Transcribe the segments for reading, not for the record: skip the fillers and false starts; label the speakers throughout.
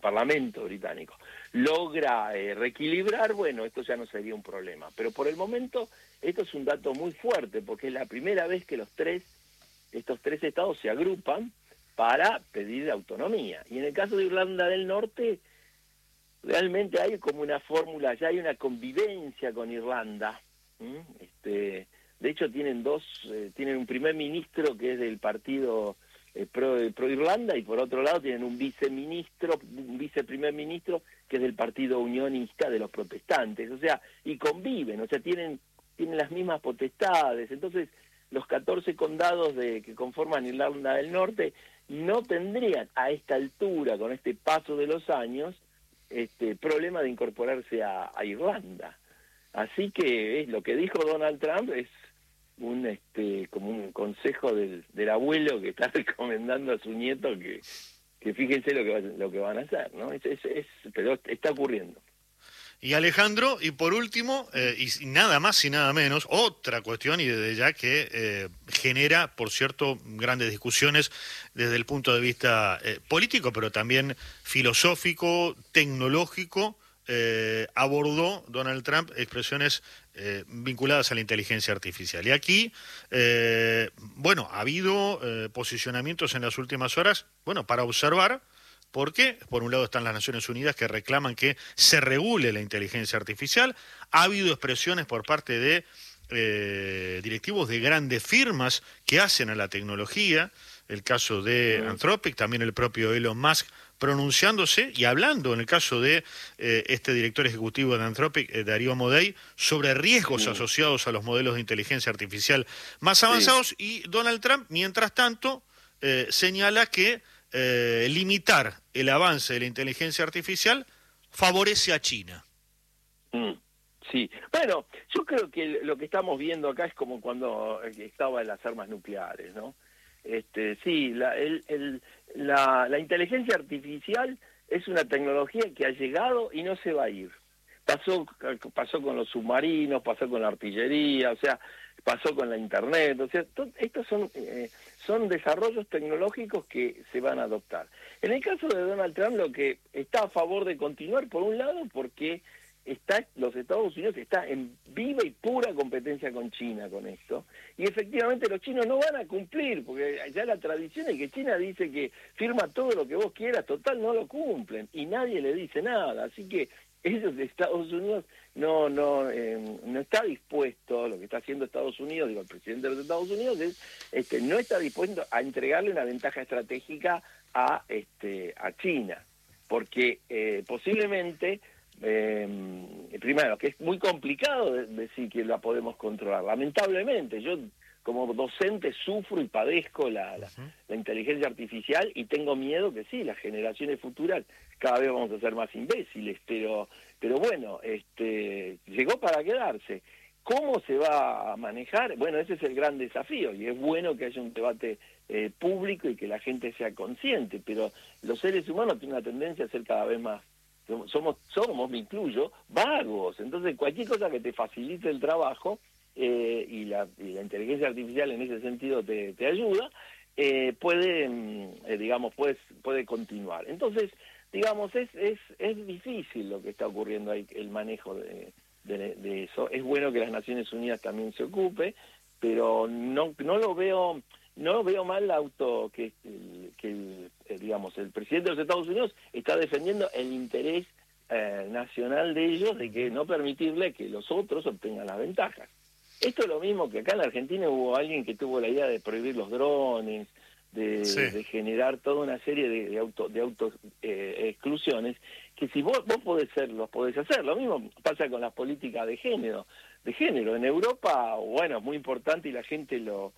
Speaker 1: Parlamento británico logra reequilibrar, bueno, esto ya no sería un problema. Pero por el momento esto es un dato muy fuerte, porque es la primera vez que estos tres estados se agrupan para pedir autonomía. Y en el caso de Irlanda del Norte, realmente hay como una fórmula, ya hay una convivencia con Irlanda. De hecho tienen un primer ministro que es del partido pro Irlanda, y por otro lado tienen un viceprimer ministro que es del partido unionista de los protestantes, o sea, y conviven, o sea, tienen las mismas potestades. Entonces los 14 condados que conforman Irlanda del Norte no tendrían a esta altura, con este paso de los años, problema de incorporarse a Irlanda. Así que lo que dijo Donald Trump es como un consejo del abuelo que está recomendando a su nieto que fíjense lo que van a hacer, ¿no? Pero está ocurriendo.
Speaker 2: Y Alejandro, y por último, y nada más y nada menos, otra cuestión, y desde ya que genera, por cierto, grandes discusiones desde el punto de vista político, pero también filosófico, tecnológico, abordó Donald Trump expresiones vinculadas a la inteligencia artificial. Y aquí, bueno, ha habido posicionamientos en las últimas horas, bueno, para observar. Porque, por un lado, están las Naciones Unidas que reclaman que se regule la inteligencia artificial. Ha habido expresiones por parte de directivos de grandes firmas que hacen a la tecnología, el caso de Anthropic, también el propio Elon Musk pronunciándose y hablando, en el caso de este director ejecutivo de Anthropic, Darío Amodei, sobre riesgos asociados a los modelos de inteligencia artificial más avanzados. Y Donald Trump, mientras tanto, señala que limitar el avance de la inteligencia artificial favorece a China.
Speaker 1: Sí, bueno, yo creo que lo que estamos viendo acá es como cuando estaban las armas nucleares, ¿no? Sí, la inteligencia artificial es una tecnología que ha llegado y no se va a ir. Pasó con los submarinos, pasó con la artillería, o sea, pasó con la internet, o sea, estos son desarrollos tecnológicos que se van a adoptar. En el caso de Donald Trump, lo que está a favor de continuar, por un lado, porque los Estados Unidos está en viva y pura competencia con China con esto, y efectivamente los chinos no van a cumplir, porque ya la tradición es que China dice que firma todo lo que vos quieras, total no lo cumplen, y nadie le dice nada, así que ellos de Estados Unidos no está dispuesto, lo que está haciendo Estados Unidos, el presidente de los Estados Unidos no está dispuesto a entregarle una ventaja estratégica a China, porque posiblemente primero que es muy complicado decir que la podemos controlar. Lamentablemente, yo como docente sufro y padezco la inteligencia artificial y tengo miedo que sí, las generaciones futuras cada vez vamos a ser más imbéciles, pero bueno, llegó para quedarse. ¿Cómo se va a manejar? Bueno, ese es el gran desafío y es bueno que haya un debate público y que la gente sea consciente, pero los seres humanos tienen una tendencia a ser cada vez más, somos, me incluyo, vagos. Entonces cualquier cosa que te facilite el trabajo y la inteligencia artificial en ese sentido te ayuda, puede continuar. Entonces, digamos, es difícil lo que está ocurriendo ahí, el manejo de eso. Es bueno que las Naciones Unidas también se ocupe, pero no lo veo mal que el presidente de los Estados Unidos está defendiendo el interés nacional de ellos, de que no permitirle que los otros obtengan las ventajas. Esto es lo mismo que acá en la Argentina hubo alguien que tuvo la idea de prohibir los drones, de generar toda una serie de auto exclusiones, que si vos los podés hacer. Lo mismo pasa con las políticas de género. En Europa, bueno, es muy importante y la gente lo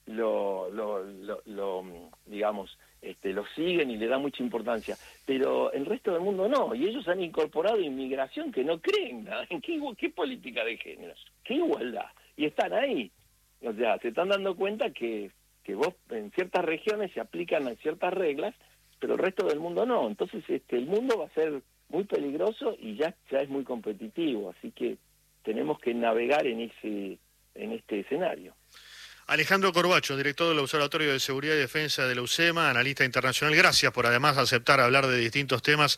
Speaker 1: siguen y le da mucha importancia, pero el resto del mundo no, y ellos han incorporado inmigración que no creen nada. ¿En qué política de género? ¿Qué igualdad? Y están ahí. O sea, se están dando cuenta que vos en ciertas regiones se aplican a ciertas reglas, pero el resto del mundo no. Entonces el mundo va a ser muy peligroso y ya es muy competitivo, así que tenemos que navegar en este escenario.
Speaker 2: Alejandro Corbacho, director del Observatorio de Seguridad y Defensa de la UCEMA, analista internacional, gracias por además aceptar hablar de distintos temas